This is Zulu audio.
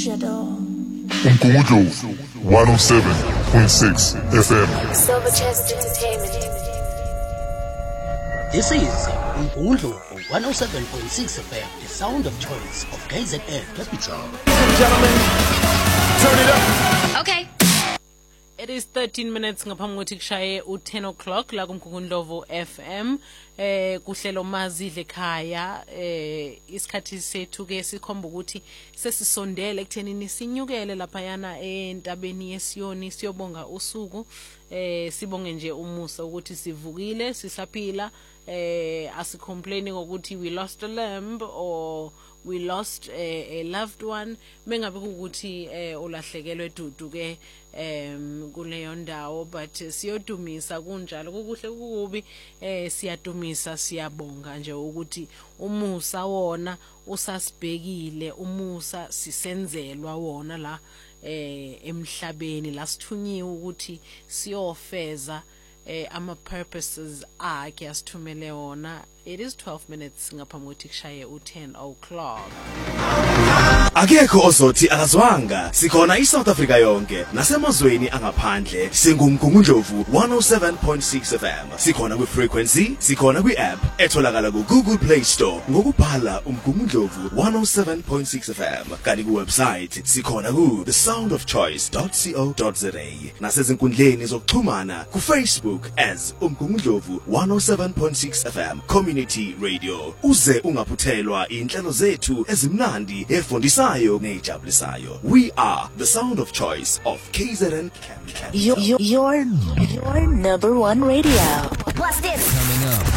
shadow. Umgungundlovu 107.6 FM. Silver Chest Entertainment. This is Umgungundlovu 107.6 FM, the sound of choice of KZN Capital. Ladies and gentlemen, turn it up. Okay. It is 13 minutes ngaphambi kokuthi kushaye u10 o'clock la kuMgungundlovu FM kuhlelo mazidle ekhaya isikhathi sethu ke sikhomba ukuthi sesisondele ekuthenini sinyukele lapha yana entabeni yesiyoni siyobonga usuku sibonge nje umusa ukuthi sivukile sisaphila asicomplaining ukuthi we lost a lamb or we lost a loved one mengabe ukuthi ulahlekelwe dudu ke kuleyo ndawo but siyodumisa kunjalo kukuhle kukubi siyadumisa siyabonga nje ukuthi umusa wona usasibhekile umusa sisenzelwa wona la emhlabeni la sithunyiwe ukuthi siyofeza ama purposes akhe asithumele wona. It is 12 minutes ngaphambi kokuthi kushaye u10 o'clock. Akekho ozothi akazwanga sikhona iSouth Africa yonke nasemazweni angaphandle singumgungundlovu 107.6 FM sikhona kwi-frequency sikhona kwi-app etholakala ku-Google Play Store ngokubhala umgungundlovu 107.6 FM kanti ku-website sikhona ku thesoundofchoice.co.za nasezinkundleni zokuxhumana ku-Facebook as umgungundlovu 107.6 FM Community Radio uze ungaphuthelwa inhlelo zethu ezimnandi efundisayo nejabulisayo. We are the sound of choice of KZN Capital. Your number one radio. What's this? Coming up.